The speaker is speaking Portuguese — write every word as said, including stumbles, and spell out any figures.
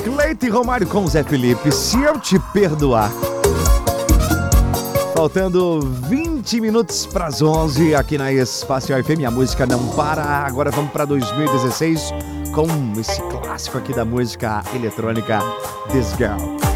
Cleito e Romário com Zé Felipe, Se Eu Te Perdoar. Faltando vinte minutos para as onze aqui na Espacial F M, a música não para. Agora vamos para dois mil e dezesseis com esse clássico aqui da música eletrônica, This Girl.